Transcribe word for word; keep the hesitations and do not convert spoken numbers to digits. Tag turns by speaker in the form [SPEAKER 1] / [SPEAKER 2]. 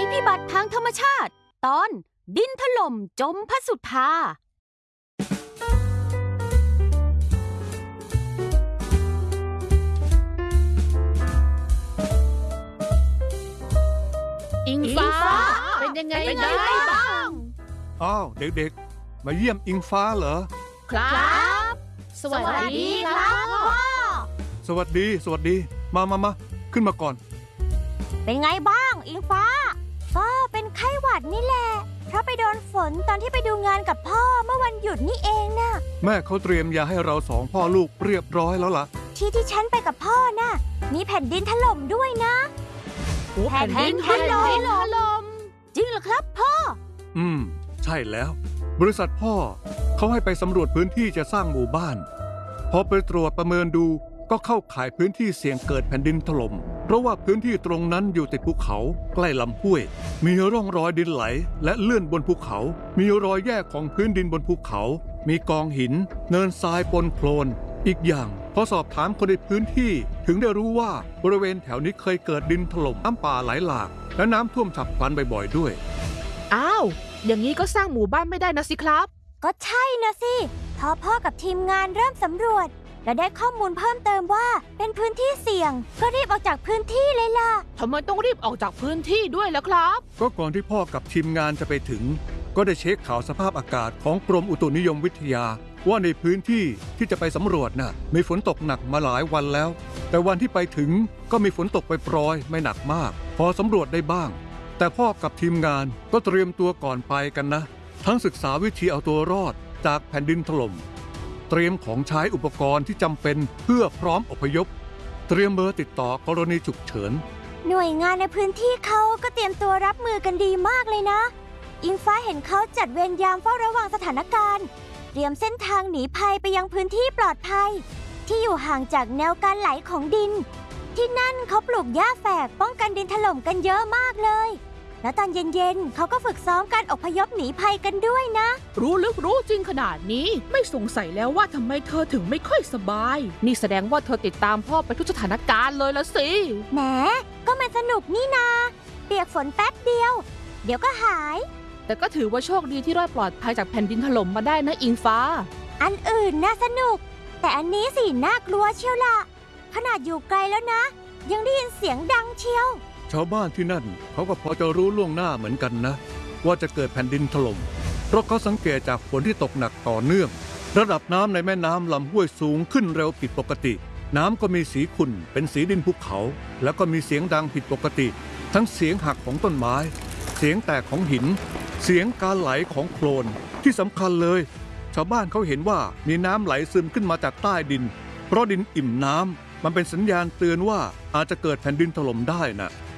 [SPEAKER 1] พิบัติทางธรรมชาติตอนดินถล่มจมพสุธา
[SPEAKER 2] อิงฟ้าเป็นยังไงบ้าง
[SPEAKER 3] อ้าวเด็กๆมาเยี่ยมอิงฟ้าเหรอ
[SPEAKER 2] ครับสวัสดีครับพ่อ
[SPEAKER 3] สวัสดีสวัสดีมามามาขึ้นมาก่อน
[SPEAKER 4] เป็นไงบ้างอิงฟ้าก็เป็นไข้หวัดนี่แหละเพราะไปโดนฝนตอนที่ไปดูงานกับพ่อเมื่อวันหยุดนี่เองนะ
[SPEAKER 3] แม่เขาเตรียมยาให้เราสองพ่อลูกเรียบร้อยแล้วล่ะ
[SPEAKER 4] ที่ที่ฉันไปกับพ่อน่ะมีแผ่นดินถล่มด้วยนะ
[SPEAKER 2] แผ่นดินถล่ม
[SPEAKER 4] จริงเหรอครับพ่อ
[SPEAKER 3] อืมใช่แล้วบริษัทพ่อเขาให้ไปสำรวจพื้นที่จะสร้างหมู่บ้านพอไปตรวจประเมินดูก็เข้าข่ายพื้นที่เสี่ยงเกิดแผ่นดินถล่มเพราะว่าพื้นที่ตรงนั้นอยู่ติดภูเขาใกล้ลำห้วยมีร่องรอยดินไหลและเลื่อนบนภูเขามีรอยแยกของพื้นดินบนภูเขามีกองหินเนินทรายปนโคลนอีกอย่างพอสอบถามคนในพื้นที่ถึงได้รู้ว่าบริเวณแถวนี้เคยเกิดดินถล่มน้ำป่าไหลหลากและน้ำท่วมฉับพลันบ่อยๆด้วย
[SPEAKER 2] อ้าวอย่างนี้ก็สร้างหมู่บ้านไม่ได้นะสิครับ
[SPEAKER 4] ก็ใช่นะสิพอพ่อกับทีมงานเริ่มสำรวจและได้ข้อมูลเพิ่มเติมว่าเป็นพื้นที่เสี่ยงก็รีบออกจากพื้นที่เลยล่ะ
[SPEAKER 2] ทำไมต้องรีบออกจากพื้นที่ด้วยล่ะครับ
[SPEAKER 3] ก็ก่อนที่พ่อกับทีมงานจะไปถึงก็ได้เช็คข่าวสภาพอากาศของกรมอุตุนิยมวิทยาว่าในพื้นที่ที่จะไปสำรวจน่ะมีฝนตกหนักมาหลายวันแล้วแต่วันที่ไปถึงก็มีฝนตกไปโปรยไม่หนักมากพอสำรวจได้บ้างแต่พ่อกับทีมงานก็เตรียมตัวก่อนไปกันนะทั้งศึกษาวิธีเอาตัวรอดจากแผ่นดินถล่มเตรียมของใช้อุปกรณ์ที่จำเป็นเพื่อพร้อมอพยพเตรียมเบอร์ติดต่อกรณีฉุกเฉิน
[SPEAKER 4] หน่วยงานในพื้นที่เขาก็เตรียมตัวรับมือกันดีมากเลยนะอิงฟ้าเห็นเขาจัดเวรยามเฝ้าระวังสถานการณ์เตรียมเส้นทางหนีภัยไปยังพื้นที่ปลอดภัยที่อยู่ห่างจากแนวการไหลของดินที่นั่นเขาปลูกหญ้าแฝกป้องกันดินถล่มกันเยอะมากเลยแล้วตอนเย็นๆเขาก็ฝึกซ้อมการอพยพหนีภัยกันด้วยนะ
[SPEAKER 2] รู้ลึกรู้จริงขนาดนี้ไม่สงสัยแล้วว่าทำไมเธอถึงไม่ค่อยสบายนี่แสดงว่าเธอติดตามพ่อไปทุกสถานการณ์เลยละสิ
[SPEAKER 4] แหมก็มันสนุกนี่นาเปียกฝนแป๊บเดียวเดี๋ยวก็หาย
[SPEAKER 2] แต่ก็ถือว่าโชคดีที่รอดปลอดภัยจากแผ่นดินถล่มมาได้นะอิงฟ้า
[SPEAKER 4] อันอื่นน่าสนุกแต่อันนี้สิน่ากลัวเชียวล่ะขนาดอยู่ไกลแล้วนะยังได้ยินเสียงดังเชียว
[SPEAKER 3] ชาวบ้านที่นั่นเขาก็พอจะรู้ล่วงหน้าเหมือนกันนะว่าจะเกิดแผ่นดินถล่มเพราะเขาสังเกตจากฝนที่ตกหนักต่อเนื่องระดับน้ำในแม่น้ำลำห้วยสูงขึ้นเร็วผิดปกติน้ำก็มีสีขุ่นเป็นสีดินภูเขาแล้วก็มีเสียงดังผิดปกติทั้งเสียงหักของต้นไม้เสียงแตกของหินเสียงการไหลของโคลนที่สำคัญเลยชาวบ้านเขาเห็นว่ามีน้ำไหลซึมขึ้นมาจากใต้ดินเพราะดินอิ่มน้ำมันเป็นสัญญาณเตือนว่าอาจจะเกิดแผ่นดินถล่มได้นะ